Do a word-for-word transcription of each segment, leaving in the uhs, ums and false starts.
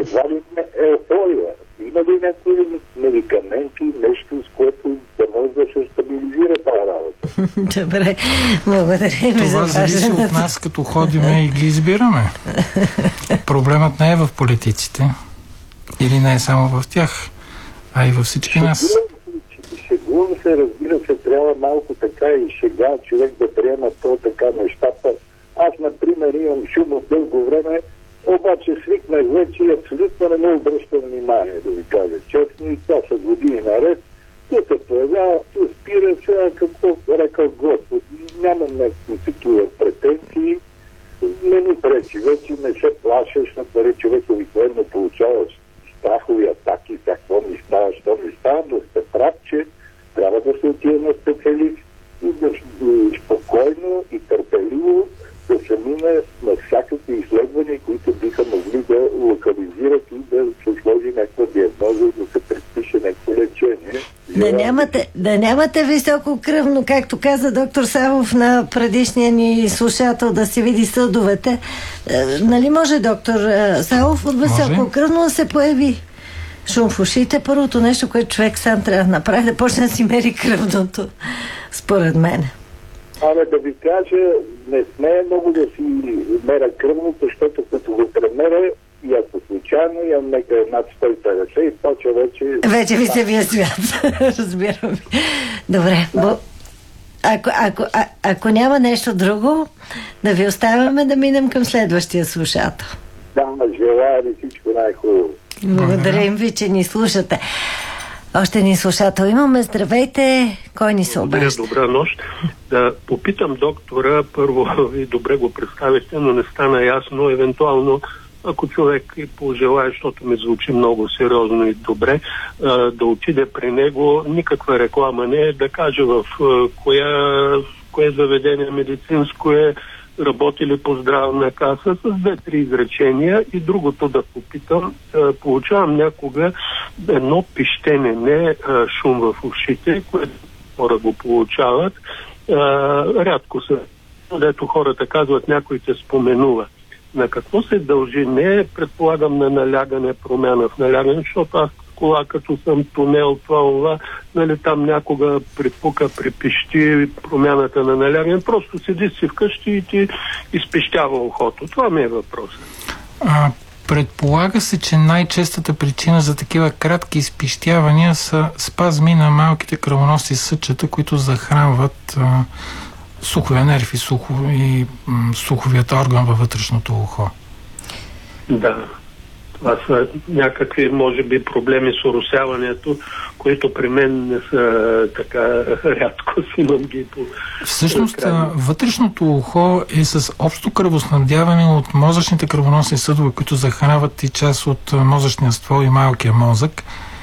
едва ли не еуфория. Има ли някакви медикаменти, нещо, с което да може да се стабилизира тази работа? Добре, благодаря ви за това зависи от нас, като ходиме и ги избираме. Проблемът не е в политиците. Или не е само в тях, а и във всички нас. Шегувам се, разбира се, трябва малко така и шега човек да приема то така нещата. Аз, например, имам шум от дълго време, обаче свикнах вече и абсолютно не ме обръщам внимание, да ви кажа честно, и това са години наред. То се появява, то спира, сега какво рекал Господ. Нямам някакви такива претенции, не ми пречи, вече не се плаша, защото човек обикновено получава страхови атаки, какво ми става, що ми става, но сте прав, че трябва да се отиде на специалист и да спокойно и търпеливо да се мине на всякакви изследвания, които биха могли да локализират и да се сложи някаква диагноза и да се предпише някакво лечение. Да нямате, да нямате високо кръвно, както каза доктор Савов на предишния ни слушател, да си види съдовете. Е, нали може доктор Савов от високо кръвно да се появи шум в ушите? Първото нещо, което човек сам трябва да направи, да почне да си мери кръвното, според мен. Абе, да ви кажа, не сме много да си меря кръвното, защото като го премеря и ако случайно имам нека над сто и петдесет и почва вече... Вече ви се вие свят. Разбирам ви. Добре. Да. Бо... Ако, ако, а, ако няма нещо друго, да ви оставяме да минем към следващия слушател. Да, желая ви всичко най-хубаво. Благодарим ви, че ни слушате. Още ни слушател имаме. Здравейте. Кой ни се обажда? Добра нощ. Да попитам доктора, първо ви добре го представихте, но не стана ясно, евентуално ако човек пожелае, защото ми звучи много сериозно и добре, да отиде при него, никаква реклама не е, да каже в коя, кое заведение медицинско е, работили по здравна каса, с две-три изречения. И другото да попитам, получавам някога едно пищене, не шум в ушите, което хора го получават. Рядко се, дето хората казват, някой те споменува. На какво се дължи? Не предполагам на налягане, промяна в налягане, защото аз кола, като съм тунел, това, това, нали, там някога припука, припищи промяната на налягане, просто седи си вкъщи и ти изпищява ухото. Това ми е въпросът. А, предполага се, че най-честата причина за такива кратки изпищявания са спазми на малките кръвоносни съдчета, които захранват а, суховия нерв и, сухо, и м, суховият орган във вътрешното ухо. Да. Това са някакви, може би, проблеми с оросяването, които при мен не са така рядко, си имам ги по... Всъщност, вътрешното ухо е с общо кръвоснабдяване от мозъчните кръвоносни съдове, които захранват и част от мозъчния ствол и малкия мозък.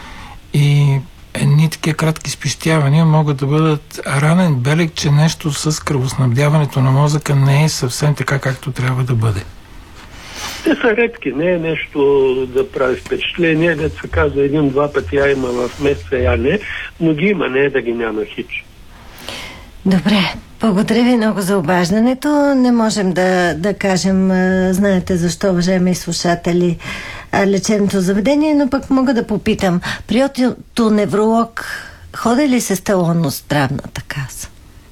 И едни такива кратки спищявания могат да бъдат ранен белег, че нещо с кръвоснабдяването на мозъка не е съвсем така, както трябва да бъде. Те са редки, не е нещо да прави впечатление, да се казва един-два пъти, я има в месеца, я не, но ги има, не е да ги няма хич. Добре, благодаря ви много за обаждането. Не можем да, да кажем, знаете защо, уважаеми слушатели, лечебното заведение, но пък мога да попитам. При отоневролог ходи ли се сталонно здравната каса?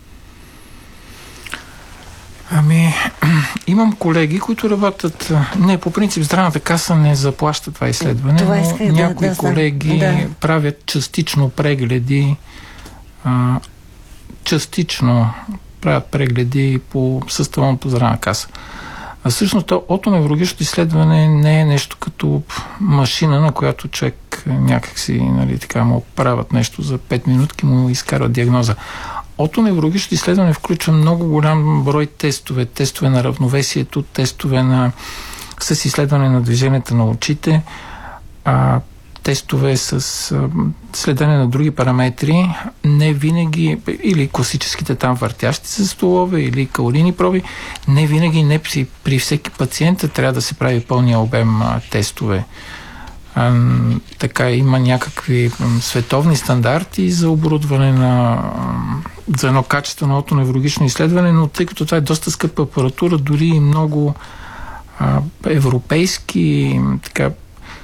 Ами, имам колеги, които работят... Не, по принцип здравната каса не заплаща това изследване, това но да, някои да, колеги да. правят частично прегледи, а, частично правят прегледи по съставното здравна каса. А всъщност отоневрологичното изследване не е нещо като машина, на която човек някакси, нали, така му правят нещо за пет минутки, му изкарват диагноза. Отоневрологичното изследване включва много голям брой тестове. Тестове на равновесието, тестове на, с изследване на движенията на очите, а, тестове с а, следене на други параметри. Не винаги, или класическите там въртящи се столове, или калорийни проби, не винаги, не при, при всеки пациент трябва да се прави пълния обем а, тестове. А, така има някакви м, световни стандарти за оборудване на а, за едно качествено отоневрологично изследване, но тъй като това е доста скъпа апаратура, дори и много а, европейски така,